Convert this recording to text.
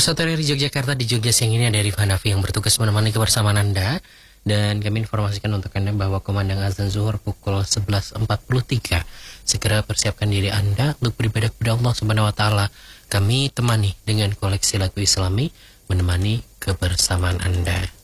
Pemirsa dari Yogyakarta, di Jogja siang ini ada Arif Hanafi yang bertugas menemani kebersamaan Anda. Dan kami informasikan untuk Anda bahwa kumandang azan zuhur pukul 11.43. Segera persiapkan diri Anda untuk beribadah kepada Allah Subhanahu wa taala. Kami temani dengan koleksi lagu Islami menemani kebersamaan Anda.